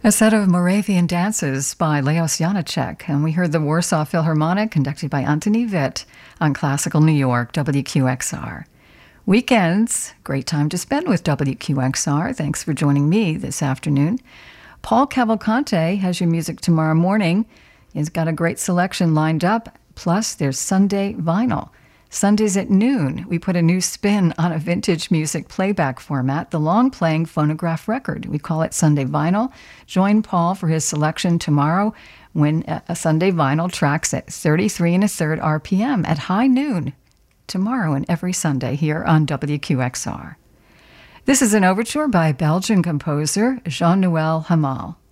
A set of Moravian dances by Leos Janáček, and we heard the Warsaw Philharmonic conducted by Antoni Witt on Classical New York, WQXR. Weekends, great time to spend with WQXR. Thanks for joining me this afternoon. Paul Cavalcante has your music tomorrow morning. He's got a great selection lined up, plus there's Sunday Vinyl. Sundays at noon, we put a new spin on a vintage music playback format, the long-playing phonograph record. We call it Sunday Vinyl. Join Paul for his selection tomorrow when a Sunday Vinyl tracks at 33 1/3 RPM at high noon, tomorrow and every Sunday here on WQXR. This is an overture by Belgian composer Jean-Noël Hamal.